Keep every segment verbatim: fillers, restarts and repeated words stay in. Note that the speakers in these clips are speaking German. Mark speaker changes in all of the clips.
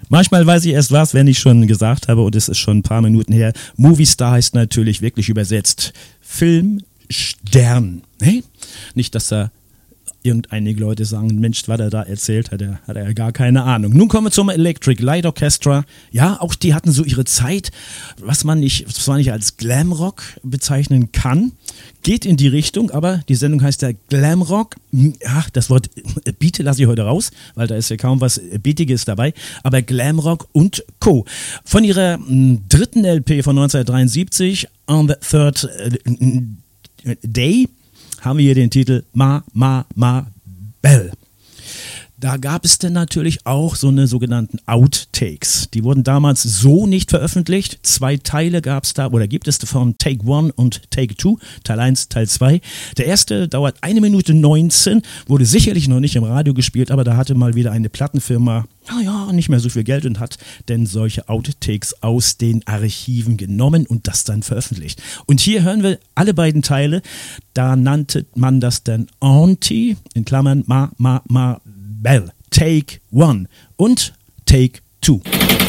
Speaker 1: Manchmal weiß ich erst was, wenn ich schon gesagt habe, und es ist schon ein paar Minuten her. Movie Star heißt natürlich wirklich übersetzt Filmstern. Ne? Nicht, dass da irgendeinige Leute sagen, Mensch, was er da erzählt, hat er, hat er gar keine Ahnung. Nun kommen wir zum Electric Light Orchestra. Ja, auch die hatten so ihre Zeit, was man nicht, was man nicht als Glamrock bezeichnen kann. Geht in die Richtung, aber die Sendung heißt ja Glamrock. Ja, das Wort Beat lasse ich heute raus, weil da ist ja kaum was Beatiges dabei. Aber Glamrock und Co. Von ihrer m, dritten L P von neunzehnhundertdreiundsiebzig, On the Third Day, haben wir hier den Titel Ma, Ma, Ma, Bell. Da gab es dann natürlich auch so eine sogenannten Outtakes. Die wurden damals so nicht veröffentlicht. Zwei Teile gab es da, oder gibt es von Take One und Take Two, Teil eins, Teil zwei. Der erste dauert eine Minute neunzehn, wurde sicherlich noch nicht im Radio gespielt, aber da hatte mal wieder eine Plattenfirma, naja, nicht mehr so viel Geld und hat denn solche Outtakes aus den Archiven genommen und das dann veröffentlicht. Und hier hören wir alle beiden Teile. Da nannte man das dann Auntie, in Klammern Ma, Ma, Ma, Bell. Take One und Take Two.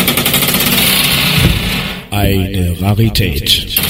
Speaker 2: Eine Rarität.